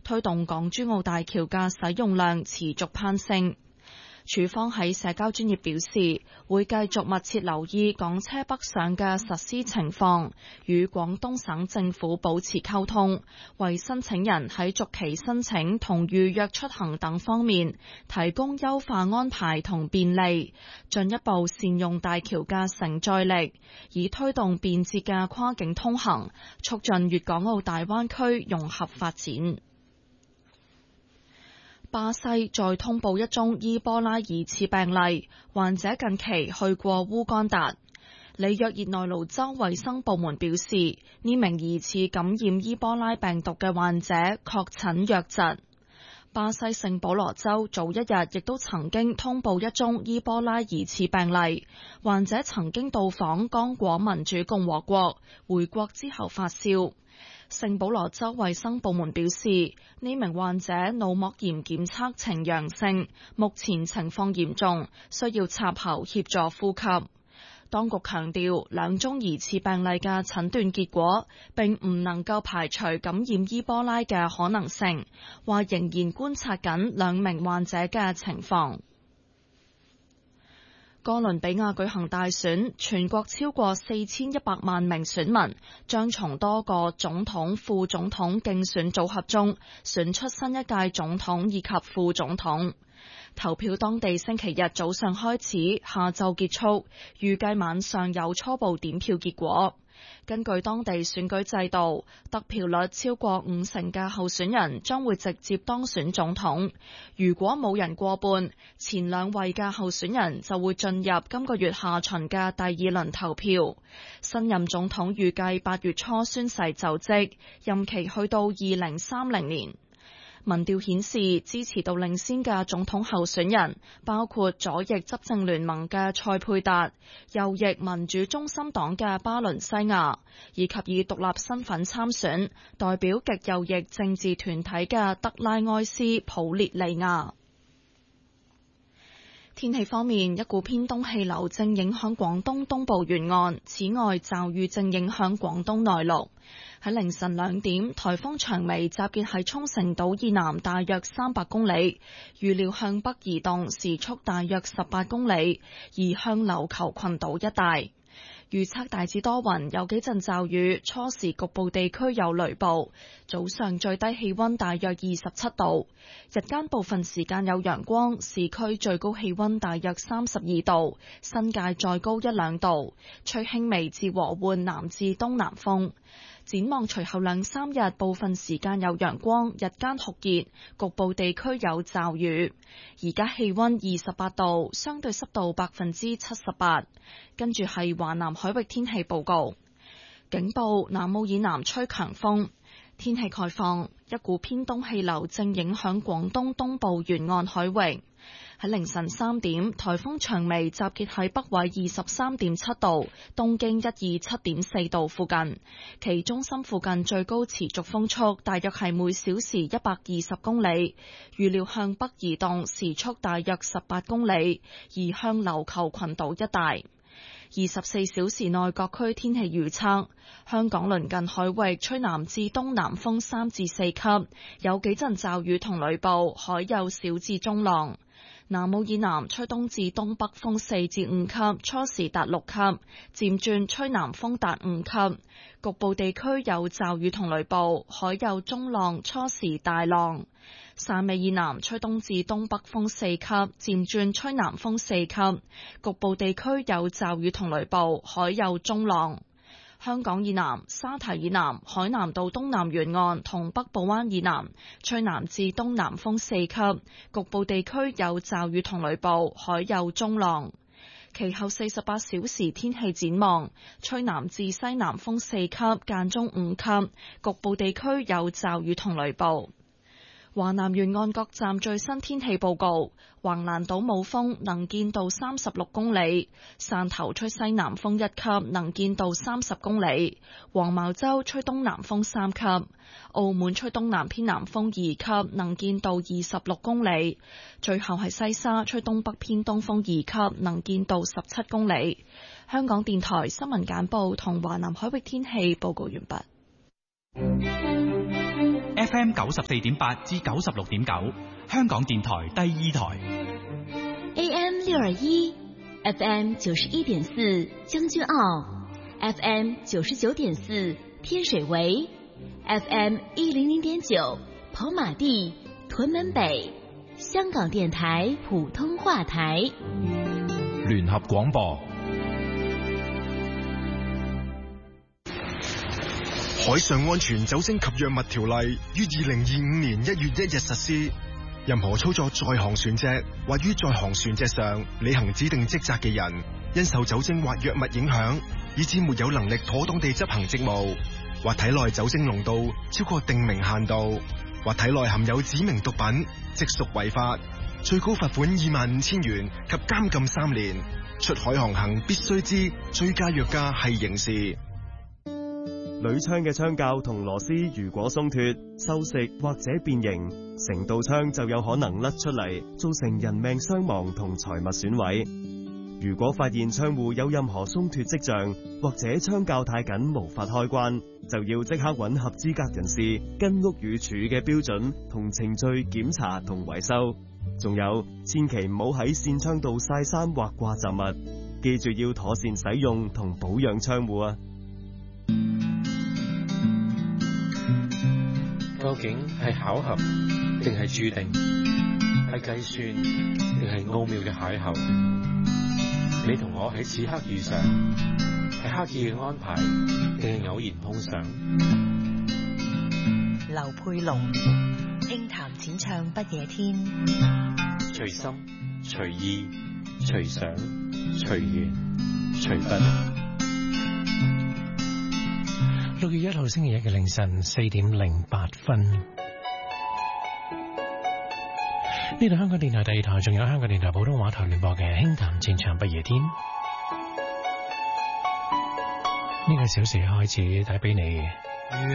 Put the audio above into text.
推動港珠澳大橋嘅使用量持續攀升。署方喺社交專頁表示，會繼續密切留意港車北上嘅實施情況，與廣東省政府保持溝通，為申請人喺續期申請同預約出行等方面提供優化安排同便利，進一步善用大橋嘅承載力，以推動便捷嘅跨境通行，促進粵港澳大灣區融合發展。巴西再通報一宗伊波拉疑似病例，患者近期去過烏干達。里約熱內盧州衛生部門表示，呢名疑似感染伊波拉病毒嘅患者確診瘧疾。巴西聖保羅州早一日亦都曾經通報一宗伊波拉疑似病例，患者曾經到訪剛果民主共和國，回國之後發燒。聖保羅州衛生部門表示，呢名患者腦膜炎檢測呈陽性，目前情況嚴重，需要插喉協助呼吸。當局強調，兩宗疑似病例嘅診斷結果並唔能夠排除感染伊波拉嘅可能性，話仍然觀察緊兩名患者嘅情況。哥倫比亞舉行大選，全國超過4100萬名選民將從多個總統、副總統競選組合中選出新一屆總統以及副總統。投票當地星期日早上開始，下晝結束，預計晚上有初步點票結果。根據當地選舉制度，得票率超過50%嘅候選人將會直接當選總統。如果冇人過半，前兩位嘅候選人就會進入今個月下旬嘅第二輪投票。新任總統預計8月初宣誓就職，任期去到2030年。民調顯示，支持度領先嘅總統候選人包括左翼執政聯盟嘅塞佩達、右翼民主中心黨嘅巴倫西亞，以及以獨立身份參選代表極右翼政治團體嘅德拉埃斯普列利亞。天氣方面，一股偏東氣流正影響廣東東部沿岸，此外驟雨正影響廣東內陸。喺凌晨2點，颱風長眉集結喺沖繩島以南大約300公里，預料向北移動，時速大約18公里，移向琉球群島一帶。預測大致多雲，有幾陣驟雨，初時局部地區有雷暴。早上最低氣溫大約27度，日間部分時間有陽光，市區最高氣溫大約32度，新界再高1-2度，吹輕微至和緩南至東南風。展望隨後2-3日，部分時間有陽光，日間酷熱，局部地區有驟雨。而家氣溫28度，相對濕度78%。跟住係華南海域天氣報告，警報：南澳以南吹強風。天氣概況：一股偏東氣流正影響廣東東部沿岸海域。喺凌晨3點，颱風長眉集結喺北緯23.7度、東經127.4度附近，其中心附近最高持續風速大約係每小時120公里，預料向北移動，時速大約18公里，移向琉球群島一帶。24小時內各區天氣預測：香港鄰近海域吹南至東南風3至4級，有幾陣驟雨同雷暴，海有小至中浪。南澳以南吹東至東北風4至5級，初時達6級，漸轉吹南風達5級，局部地區有驟雨同雷暴，海有中浪，初時大浪。汕尾以南吹東至東北風4級，漸轉吹南風4級，局部地區有驟雨同雷暴，海有中浪。香港以南、沙堤以南、海南島東南沿岸同北部灣以南吹南至東南風4級，局部地區有驟雨同雷暴，海有中浪。其後48小時天氣展望：吹南至西南風4級，間中5級，局部地區有驟雨同雷暴。華南沿岸各站最新天氣報告：橫瀾島冇風，能見度36公里；汕頭吹西南風1級，能見度30公里；黃茅洲吹東南風3級；澳門吹東南偏南風2級，能見度26公里；最後係西沙吹東北偏東風2級，能見度17公里。香港電台新聞簡報同華南海域天氣報告完畢。 FM 94.8至96.9，香港電台第2台。 AM 621 FM 91.4將軍澳 FM 99.4天水圍 FM 100.9跑馬地屯門北，香港電台普通話台聯合廣播。 海上安全酒精及藥物條例於2025年1月1日實施。任何操作在航船隻或於在航船隻上履行指定職責嘅人，因受酒精或藥物影響，以致沒有能力妥當地執行職務，或體內酒精濃度超過定明限度，或體內含有指明毒品，即屬違法，最高罰款25,000元及監禁3年。出海航行必須知追加藥價係刑事。 鋁槍嘅槍架同螺絲如果鬆脫、鏽蝕或者變形，成道槍就有可能甩出嚟，造成人命傷亡同財物損毀。如果發現窗戶有任何鬆脫跡象，或者槍架太緊無法開關，就要即刻揾合資格人士，跟屋宇署嘅標準同程序檢查同維修。仲有，千祈唔好喺扇窗度曬衫或掛雜物，記住要妥善使用同保養窗戶啊！ 究竟係巧合定係注定？係計算定係奧妙嘅邂逅？你同我喺此刻遇上，係刻意嘅安排定係偶然碰上？ 劉佩龍輕談淺唱不夜天， 隨心隨意隨想隨緣隨筆。 6月1號星期一嘅凌晨4點08分，呢度香港電台第2台，仲有香港電台普通話台聯播嘅輕談淺唱不夜天。呢個小時開始帶俾你